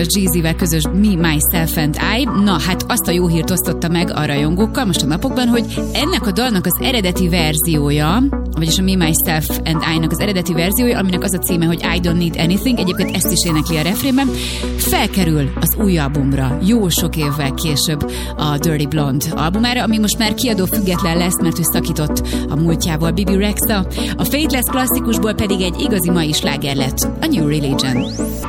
Jeezyvel közös Me, Myself and I. Na, hát azt a jó hírt osztotta meg a rajongókkal most a napokban, hogy ennek a dalnak az eredeti verziója, vagyis a Me, Myself and I-nak az eredeti verziója, aminek az a címe, hogy I Don't Need Anything, egyébként ezt is énekli a refrénben, felkerül az új albumra, jó sok évvel később a Dirty Blonde albumára, ami most már kiadó független lesz, mert ő szakított a múltjával, Bibi Rexha. A Faithless klasszikusból pedig egy igazi mai sláger lett, a New Religion.